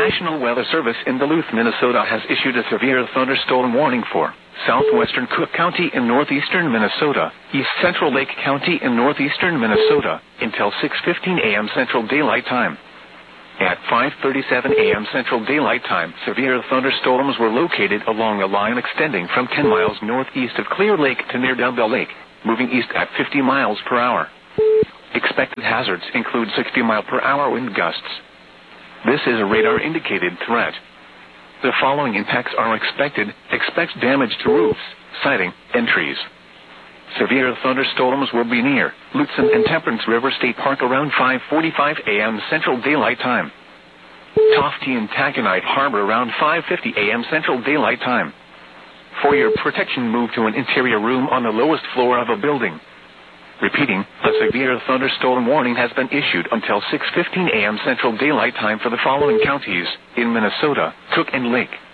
National Weather Service in Duluth, Minnesota has issued a severe thunderstorm warning for southwestern Cook County in northeastern Minnesota, east central Lake County in northeastern Minnesota, until 6:15 a.m. Central Daylight Time. At 5:37 a.m. Central Daylight Time, severe thunderstorms were located along a line extending from 10 miles northeast of Clear Lake to near Dumbbell Lake, moving east at 50 miles per hour. Expected hazards include 60-mile-per-hour wind gusts. This is a radar-indicated threat. The following impacts are expected. Expect damage to roofs, siding, and trees. Severe thunderstorms will be near Lutsen and Temperance River State Park around 5:45 a.m. Central Daylight Time. Tofte and Taconite Harbor around 5:50 a.m. Central Daylight Time. For your protection, move to an interior room on the lowest floor of a building. Repeating, a severe thunderstorm warning has been issued until 6:15 a.m. Central Daylight Time for the following counties in Minnesota: Cook and Lake,